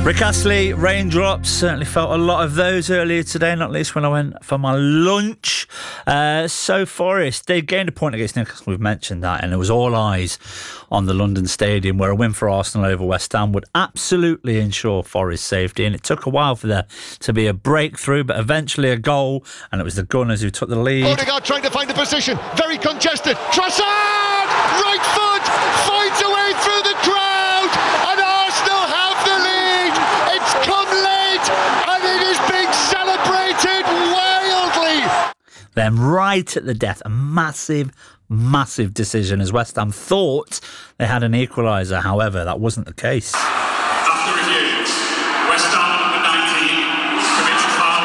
Rick Astley, Raindrops. Certainly felt a lot of those earlier today, not least when I went for my lunch. So Forest, they gained a point against Newcastle, we've mentioned that, and it was all eyes on the London Stadium, where a win for Arsenal over West Ham would absolutely ensure Forest's safety. And it took a while for there to be a breakthrough, but eventually a goal, and it was the Gunners who took the lead. Odegaard trying to find the position, very congested. Trossard, right foot, finds a way through the crowd, and Arsenal have the lead. It's come late, and it is being celebrated wildly. Then right at the death, a massive decision, as West Ham thought they had an equaliser. However, that wasn't the case. After review, West Ham number 19 commits a foul.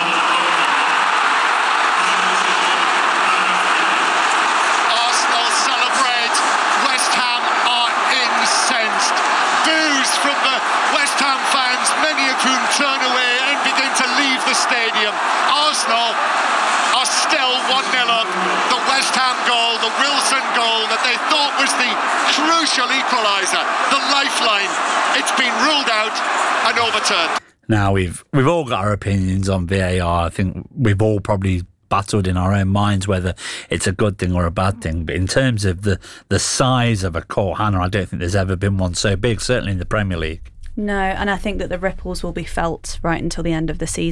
Arsenal celebrate, West Ham are incensed. Boos from the West Ham fans, many of whom turn away and begin to leave the stadium. Arsenal are still 1-0 up. The West Ham goal, the Wilson goal that they thought was the crucial equaliser, the lifeline, it's been ruled out and overturned. Now, we've all got our opinions on VAR. I think we've all probably battled in our own minds whether it's a good thing or a bad thing. But in terms of the size of a call, Hannah, I don't think there's ever been one so big, certainly in the Premier League. No, and I think that the ripples will be felt right until the end of the season.